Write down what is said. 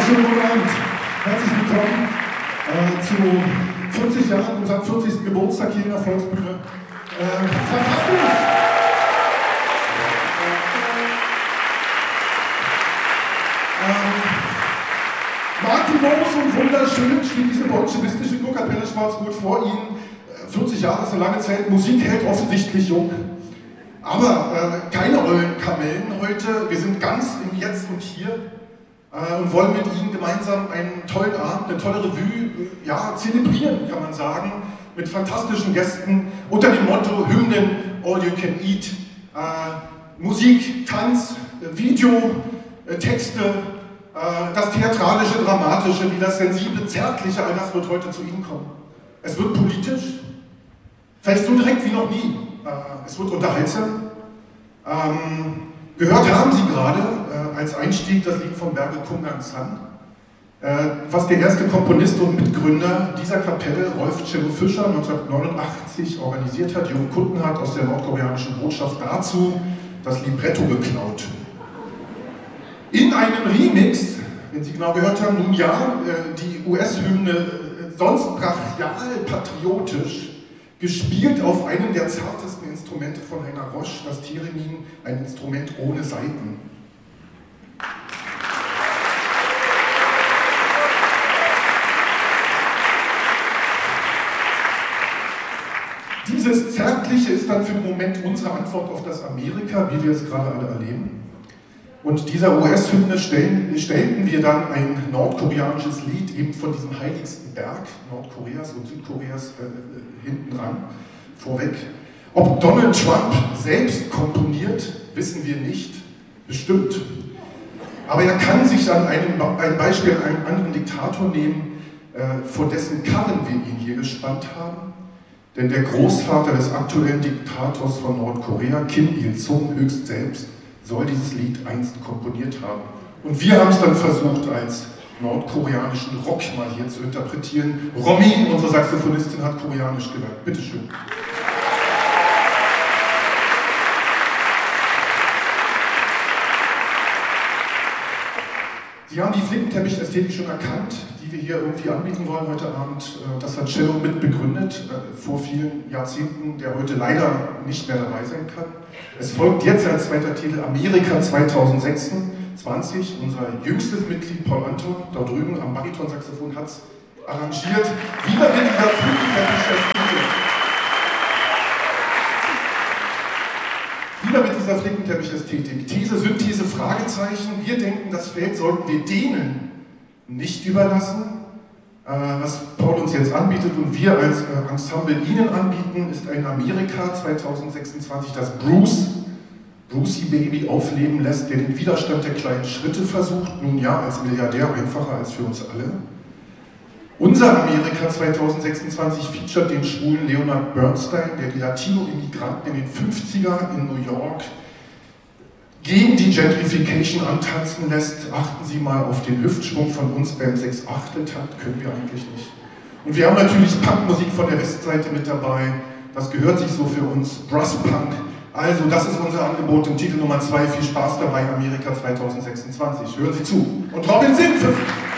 schönen guten Abend. Herzlich willkommen zu 40 Jahren, unserem 40. Geburtstag hier in der Volksbühne. Fantastisch! Martin Moos und wunderschön steht diese bolschewistische Chorkapelle Schwarzrot vor Ihnen. 40 Jahre ist eine lange Zeit, Musik hält offensichtlich jung. Aber keine ollen Kamellen heute, wir sind ganz im Jetzt und Hier und wollen mit Ihnen gemeinsam einen tollen Abend, eine tolle Revue, zelebrieren, kann man sagen, mit fantastischen Gästen unter dem Motto Hymnen, All You Can Eat, Musik, Tanz, Video, Texte, das Theatralische, Dramatische, wie das Sensible, Zärtliche, all das wird heute zu Ihnen kommen. Es wird politisch, vielleicht so direkt wie noch nie. Es wird unterhaltsam. Gehört haben Sie gerade als Einstieg das Lied von Berge Kungang San, was der erste Komponist und Mitgründer dieser Kapelle, Rolf Cello Fischer, 1989 organisiert hat. Jürgen Kutten hat aus der nordkoreanischen Botschaft dazu das Libretto geklaut. In einem Remix, wenn Sie genau gehört haben, nun ja, die US-Hymne sonst brachial patriotisch, gespielt auf einem der zartesten Instrumente von Rainer Roche, das Theremin, ein Instrument ohne Saiten. Dieses Zärtliche ist dann für den Moment unsere Antwort auf das Amerika, wie wir es gerade alle erleben. Und dieser US-Hymne stellten wir dann ein nordkoreanisches Lied eben von diesem heiligsten Berg Nordkoreas und Südkoreas hinten dran, vorweg. Ob Donald Trump selbst komponiert, wissen wir nicht, bestimmt. Aber er kann sich dann ein Beispiel einen anderen Diktator nehmen, vor dessen Karren wir ihn hier gespannt haben. Denn der Großvater des aktuellen Diktators von Nordkorea, Kim Il-sung, höchst selbst, soll dieses Lied einst komponiert haben. Und wir haben es dann versucht, als nordkoreanischen Rock mal hier zu interpretieren. Romy, unsere Saxophonistin, hat Koreanisch gelernt. Bitteschön. Sie haben die Flickenteppich-Ästhetik schon erkannt, die wir hier irgendwie anbieten wollen heute Abend. Das hat Cello mit begründet, vor vielen Jahrzehnten, der heute leider nicht mehr dabei sein kann. Es folgt jetzt als zweiter Titel Amerika 2026. Unser jüngstes Mitglied Paul Anton, da drüben am Baritonsaxophon, hat es arrangiert. Wieder mit dieser Flickenteppich-Ästhetik. Wieder mit dieser Flickenteppich-Ästhetik. These, Synthese, Fragezeichen. Wir denken, das Feld sollten wir denen nicht überlassen. Was Paul uns jetzt anbietet und wir als Ensemble Ihnen anbieten, ist ein Amerika 2026, das Brucey Baby aufleben lässt, der den Widerstand der kleinen Schritte versucht, nun ja, als Milliardär einfacher als für uns alle. Unser Amerika 2026 featuret den schwulen Leonard Bernstein, der die Latino-Immigranten in den 50er in New York gegen die Gentrification antanzen lässt. Achten Sie mal auf den Hüftschwung von uns beim 6/8-Takt, können wir eigentlich nicht. Und wir haben natürlich Punkmusik von der Westseite mit dabei, das gehört sich so für uns, Brasspunk. Also das ist unser Angebot im Titel Nummer 2, viel Spaß dabei, Amerika 2026. Hören Sie zu. Und Robin singt für Sie.